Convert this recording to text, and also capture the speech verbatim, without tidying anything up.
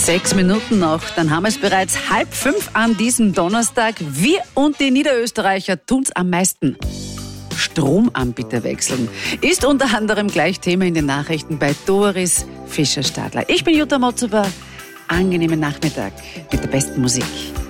Sechs Minuten noch, dann haben wir es bereits halb fünf an diesem Donnerstag. Wir und die Niederösterreicher tun's am meisten. Stromanbieter wechseln ist unter anderem gleich Thema in den Nachrichten bei Doris Fischer-Stadler. Ich bin Jutta Motzober. Angenehmen Nachmittag mit der besten Musik.